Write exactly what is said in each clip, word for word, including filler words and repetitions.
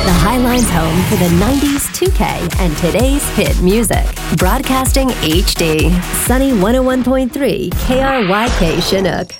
The Highlines home for the nineties, two K, and today's hit music. Broadcasting H D. Sunny one oh one point three K R Y K Chinook.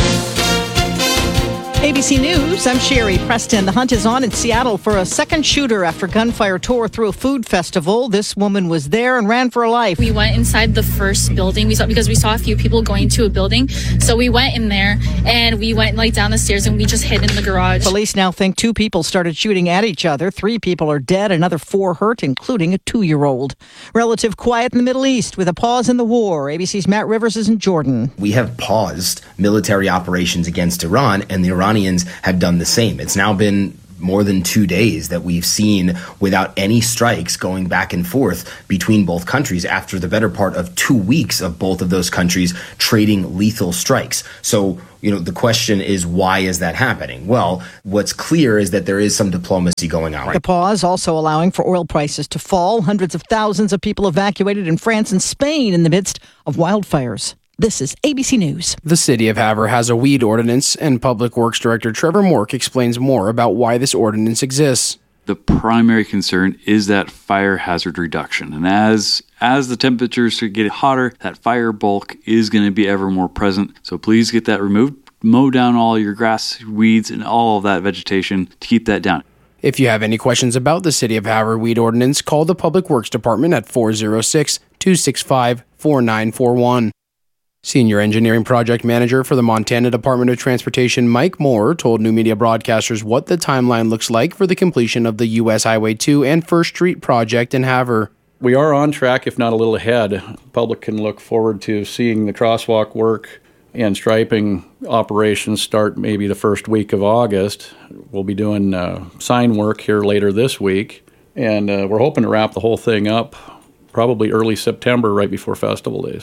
A B C News, I'm Sherry Preston. The hunt is on in Seattle for a second shooter after gunfire tore through a food festival. This woman was there and ran for her life. We went inside the first building we saw because we saw a few people going to a building. So we went in there and we went like down the stairs and we just hid in the garage. Police now think two people started shooting at each other. Three people are dead, another four hurt, including a two-year-old. Relative quiet in the Middle East with a pause in the war. A B C's Matt Rivers is in Jordan. We have paused military operations against Iran, and the Iranians have done the same. It's now been more than two days that we've seen without any strikes going back and forth between both countries after the better part of two weeks of both of those countries trading lethal strikes. So, you know, the question is, why is that happening? Well, what's clear is that there is some diplomacy going on. The pause also allowing for oil prices to fall. Hundreds of thousands of people evacuated in France and Spain in the midst of wildfires. This is A B C News. The City of Havre has a weed ordinance, and Public Works Director Trevor Mork explains more about why this ordinance exists. The primary concern is that fire hazard reduction. And as as the temperatures get hotter, that fire bulk is going to be ever more present. So please get that removed. Mow down all your grass, weeds, and all of that vegetation to keep that down. If you have any questions about the City of Havre weed ordinance, call the Public Works Department at four oh six, two six five, four nine four one. Senior Engineering Project Manager for the Montana Department of Transportation, Mike Moore, told New Media Broadcasters what the timeline looks like for the completion of the U S Highway two and First Street project in Havre. We are on track, if not a little ahead. The public can look forward to seeing the crosswalk work and striping operations start maybe the first week of August. We'll be doing uh, sign work here later this week, and uh, we're hoping to wrap the whole thing up probably early September, right before festival days.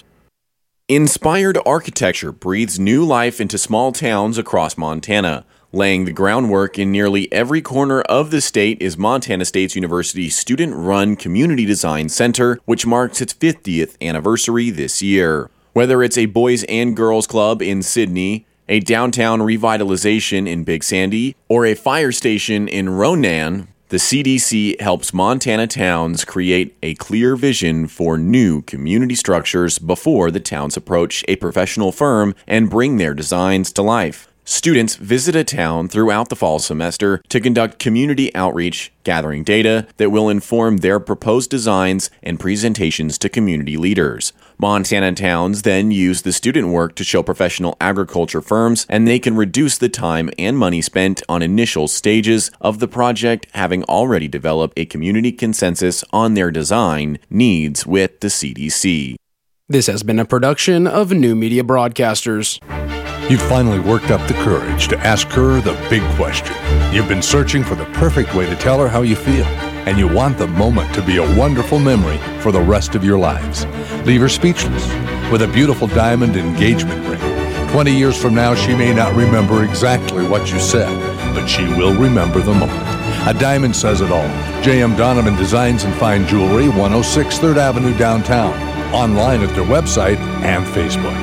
Inspired architecture breathes new life into small towns across Montana. Laying the groundwork in nearly every corner of the state is Montana State University's student-run Community Design Center, which marks its fiftieth anniversary this year. Whether it's a Boys and Girls Club in Sydney, a downtown revitalization in Big Sandy, or a fire station in Ronan, the C D C helps Montana towns create a clear vision for new community structures before the towns approach a professional firm and bring their designs to life. Students visit a town throughout the fall semester to conduct community outreach, gathering data that will inform their proposed designs and presentations to community leaders. Montana towns then use the student work to show professional agriculture firms, and they can reduce the time and money spent on initial stages of the project, having already developed a community consensus on their design needs with the C D C. This has been a production of New Media Broadcasters. You've finally worked up the courage to ask her the big question. You've been searching for the perfect way to tell her how you feel, and you want the moment to be a wonderful memory for the rest of your lives. Leave her speechless with a beautiful diamond engagement ring. Twenty years from now, she may not remember exactly what you said, but she will remember the moment. A diamond says it all. J M Donovan Designs and Fine Jewelry, one oh six third Avenue downtown. Online at their website and Facebook.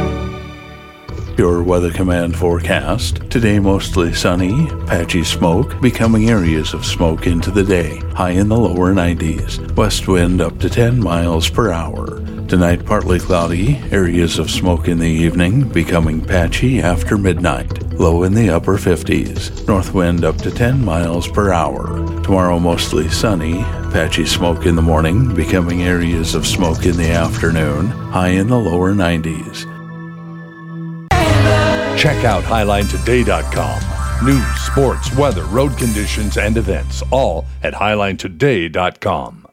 Your Weather Command forecast. Today mostly sunny, patchy smoke, becoming areas of smoke into the day. High in the lower nineties. West wind up to ten miles per hour. Tonight partly cloudy, areas of smoke in the evening, becoming patchy after midnight. Low in the upper fifties. North wind up to ten miles per hour. Tomorrow mostly sunny, patchy smoke in the morning, becoming areas of smoke in the afternoon. High in the lower nineties. Check out Highline Today dot com. News, sports, weather, road conditions, and events, all at Highline Today dot com.